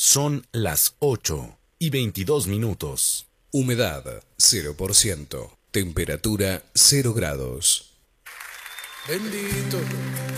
Son las 8:22. Humedad 0%. Temperatura 0 grados. Bendito